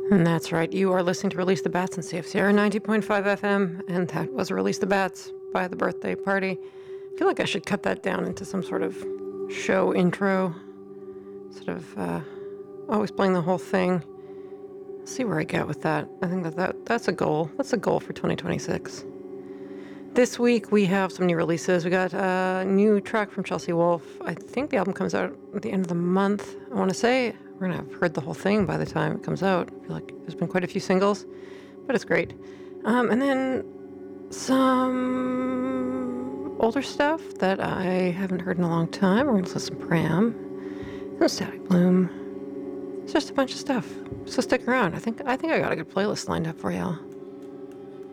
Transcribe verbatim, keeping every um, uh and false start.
And that's right. You are listening to Release the Bats on C F C R ninety point five F M, and that was Release the Bats by The Birthday Party. I feel like I should cut that down into some sort of show intro, sort of uh, always playing the whole thing. See where I get with that. I think that, that that's a goal. That's a goal for twenty twenty-six. This week we have some new releases. We got a new track from Chelsea Wolfe. I think the album comes out at the end of the month, I want to say. We're going to have heard the whole thing by the time it comes out. I feel like there's been quite a few singles, but it's great. Um, and then some older stuff that I haven't heard in a long time. We're going to listen to Pram and Static Bloom. It's just a bunch of stuff. So stick around. I think I think I got a good playlist lined up for y'all.